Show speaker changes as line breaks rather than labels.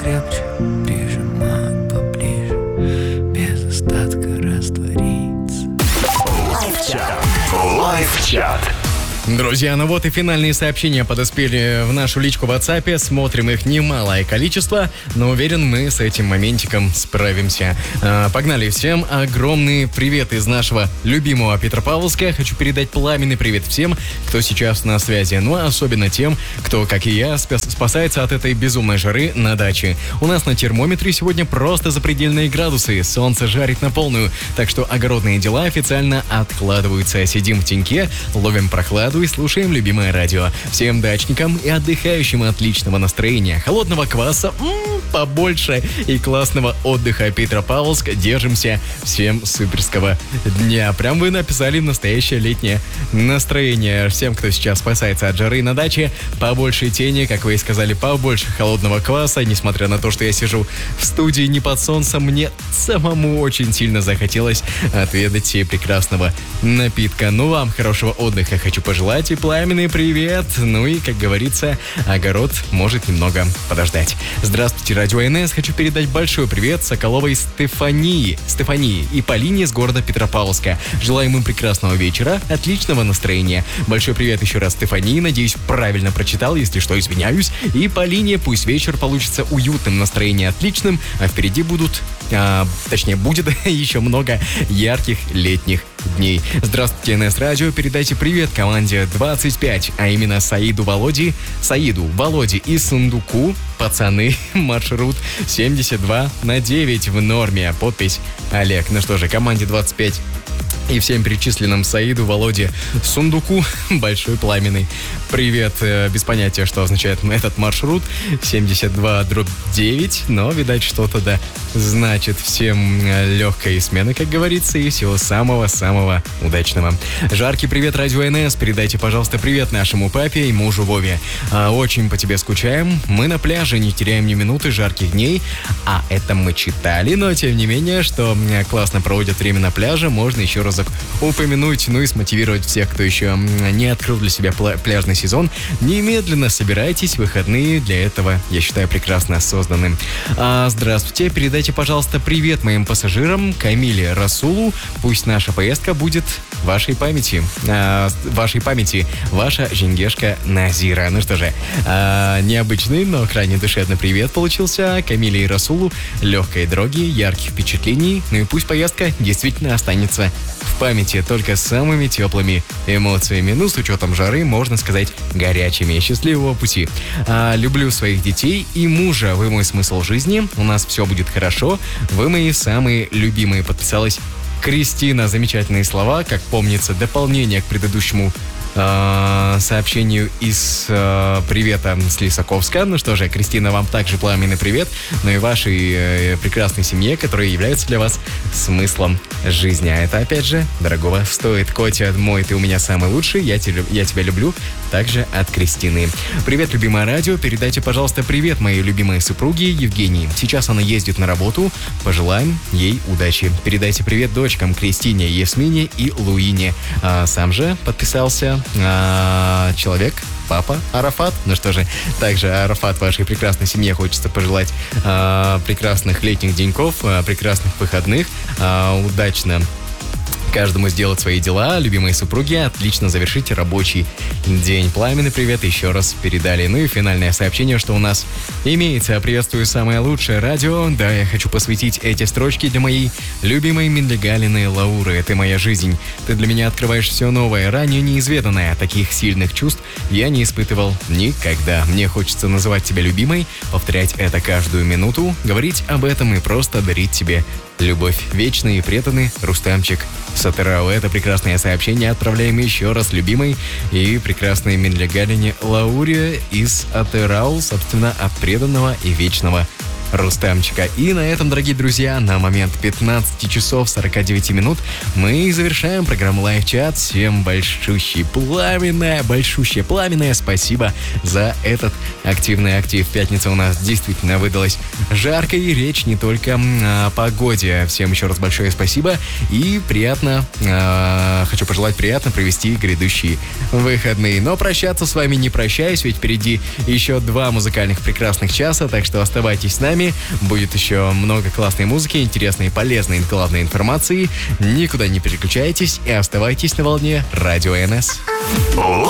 покрепче, прижимать поближе, без остатка раствориться.
Лайв-чат.
Друзья, ну вот и финальные сообщения подоспели в нашу личку в WhatsApp. Смотрим их немалое количество, но уверен, мы с этим моментиком справимся. Погнали. Всем огромный привет из нашего любимого Петропавловска. Хочу передать пламенный привет всем, кто сейчас на связи. Ну, а особенно тем, кто, как и я, спасается от этой безумной жары на даче. У нас на термометре сегодня просто запредельные градусы. Солнце жарит на полную, так что огородные дела официально откладываются. Сидим в теньке, ловим прохладу и слушаем любимое радио. Всем дачникам и отдыхающим отличного настроения, холодного кваса побольше и классного отдыха. Петропавловск, держимся. Всем суперского дня. Прям вы написали настоящее летнее настроение. Всем, кто сейчас спасается от жары на даче, побольше тени, как вы и сказали, побольше холодного кваса. Несмотря на то, что я сижу в студии не под солнцем, мне самому очень сильно захотелось отведать себе прекрасного напитка. Ну, вам хорошего отдыха хочу пожелать и пламенный привет. Ну и, как говорится, огород может немного подождать. Здравствуйте, Радио НС. Хочу передать большой привет Соколовой Стефании и Полине из города Петропавловска. Желаем им прекрасного вечера, отличного настроения. Большой привет еще раз Стефании. Надеюсь, правильно прочитал. Если что, извиняюсь. И Полине пусть вечер получится уютным, настроение отличным, а впереди будет еще много ярких летних дней. Здравствуйте, НС Радио. Передайте привет команде 25, а именно Саиду, Володе и Сундуку. Пацаны, маршрут 72/9 в норме. Подпись Олег. Ну что же, команде 25 и всем перечисленным Саиду, Володе, Сундуку большой пламенный привет. Без понятия, что означает этот маршрут 72/9, но, видать, что-то да значит. Всем легкой смены, как говорится, и всего самого-самого удачного. Жаркий привет, Радио НС. Передайте, пожалуйста, привет нашему папе и мужу Вове. Очень по тебе скучаем. Мы на пляже, не теряем ни минуты жарких дней. А это мы читали, но тем не менее, что классно проводят время на пляже, можно еще раз упомянуть, ну и смотивировать всех, кто еще не открыл для себя пляжный сезон. Немедленно собирайтесь, выходные для этого, я считаю, прекрасно созданным. Здравствуйте, передайте, пожалуйста, привет моим пассажирам, Камиле, Расулу. Пусть наша поездка будет в вашей памяти, ваша жингешка Назира. Ну что же, необычный, но крайне душевный привет получился Камиле и Расулу. Легкой дороги, ярких впечатлений, ну и пусть поездка действительно останется в памяти только самыми теплыми эмоциями. Ну, с учетом жары, можно сказать, горячими. Счастливого пути. Люблю своих детей и мужа. Вы мой смысл жизни. У нас все будет хорошо. Вы мои самые любимые. Подписалась Кристина. Замечательные слова. Как помнится, дополнение к предыдущему сообщению из привета с Лисаковска. Ну что же, Кристина, вам также пламенный привет, но и вашей прекрасной семье, которая является для вас смыслом жизни. А это, опять же, дорогого стоит. Котя мой, ты у меня самый лучший, я тебя люблю. Также от Кристины. Привет, любимое радио. Передайте, пожалуйста, привет моей любимой супруге Евгении. Сейчас она ездит на работу. Пожелаем ей удачи. Передайте привет дочкам Кристине, Ясмине и Луине. Сам же подписался человек, папа Арафат. Ну что же, также Арафат, вашей прекрасной семье хочется пожелать прекрасных летних деньков, прекрасных выходных, удачно каждому сделать свои дела, любимые супруги, отлично завершите рабочий день. Пламенный привет еще раз передали. Ну и финальное сообщение, что у нас имеется. Приветствую самое лучшее радио. Да, я хочу посвятить эти строчки для моей любимой Миндегалиной Лауры. Ты моя жизнь. Ты для меня открываешь все новое, ранее неизведанное. Таких сильных чувств я не испытывал никогда. Мне хочется называть тебя любимой, повторять это каждую минуту, говорить об этом и просто дарить тебе любовь. Вечный и преданный Рустамчик Сатырау. Это прекрасное сообщение отправляем еще раз любимой и прекрасной Миндегалине Лауре из Атырау, собственно, от преданного и вечного Рустамчика. И на этом, дорогие друзья, на момент 15 часов 49 минут мы завершаем программу Лайв-чат. Всем большущее пламенное спасибо за этот активный актив. Пятница у нас действительно выдалась жаркой, и речь не только о погоде. Всем еще раз большое спасибо и хочу пожелать приятно провести грядущие выходные. Но прощаться с вами не прощаюсь, ведь впереди еще 2 музыкальных прекрасных часа, так что оставайтесь с нами. вами. Будет еще много классной музыки, интересной, полезной, главной информации. Никуда не переключайтесь и оставайтесь на волне Радио НС.